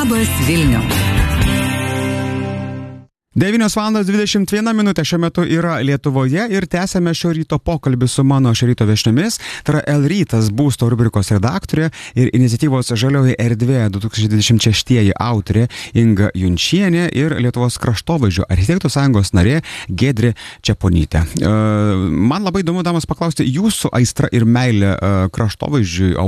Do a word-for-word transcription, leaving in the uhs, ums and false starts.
Labas Vilniau. devynios valandos dvidešimt viena minutė šiuo metu yra Lietuvoje ir tęsėme šio ryto pokalbį su mano šio ryto viešniomis. Tai yra L-rytas būsto rubrikos redaktorė ir iniciatyvos Žalioji erdvė du tūkstančiai dvidešimt šeštieji autorė Inga Junčienė ir Lietuvos kraštovaizdžio architektų sąjungos narė Giedrė Čeponytė. Man labai įdomu, damos, paklausti jūsų aistra ir meilė kraštovaizdžiui,